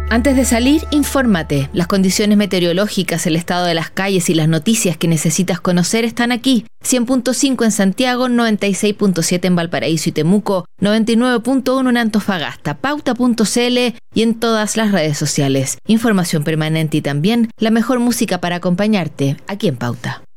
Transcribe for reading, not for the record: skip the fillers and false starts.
Antes de salir, infórmate. Las condiciones meteorológicas, el estado de las calles y las noticias que necesitas conocer están aquí. 100.5 en Santiago, 96.7 en Valparaíso y Temuco, 99.1 en Antofagasta, pauta.cl y en todas las redes sociales. Información permanente y también la mejor música para acompañarte aquí en Pauta.